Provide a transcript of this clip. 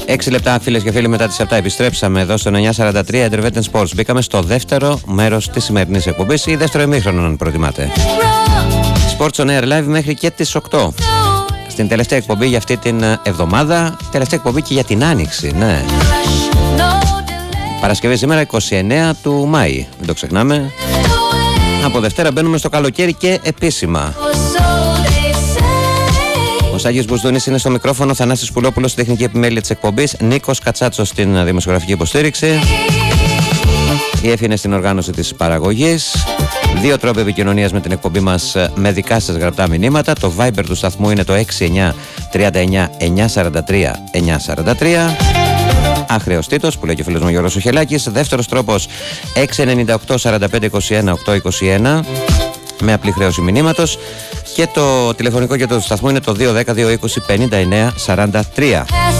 6 λεπτά, φίλες και φίλοι, μετά τις 7 επιστρέψαμε εδώ στο 943 Intervention Sports. Μπήκαμε στο δεύτερο μέρος της σημερινής εκπομπής ή δεύτερο ημίχρονο, αν προτιμάτε. Sports on Air Live μέχρι και τις 8. Στην τελευταία εκπομπή για αυτή την εβδομάδα, τελευταία εκπομπή και για την Άνοιξη, ναι. Παρασκευή σήμερα 29 του Μάη, μην το ξεχνάμε. Από Δευτέρα μπαίνουμε στο καλοκαίρι και επίσημα. Ο Σάγιος Μπουσδούνης είναι στο μικρόφωνο, Θανάσης Πουλόπουλος στη τεχνική επιμέλεια της εκπομπής, Νίκος Κατσάτσος στην δημοσιογραφική υποστήριξη, η Εφη είναι στην οργάνωση της παραγωγής. 2 τρόποι επικοινωνίας με την εκπομπή μας με δικά σας γραπτά μηνύματα. Το Viber του σταθμού είναι το 6939 943 943. Αχρεωστήτως, που λέει και ο φίλος μου Γιώργος Σοχελάκης. Δεύτερος τρόπος 698 45 21 821 με απλή χρέωση μηνύματος. Και το τηλεφωνικό για το σταθμό είναι το 210 220 59 43.